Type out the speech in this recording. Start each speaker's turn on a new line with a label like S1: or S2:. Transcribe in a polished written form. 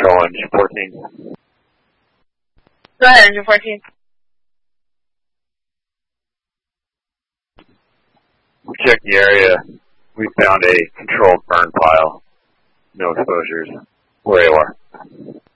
S1: Control, Engine 14.
S2: Go ahead, Engine 14.
S1: We checked the area. We found a controlled burn pile. No exposures. Where you are.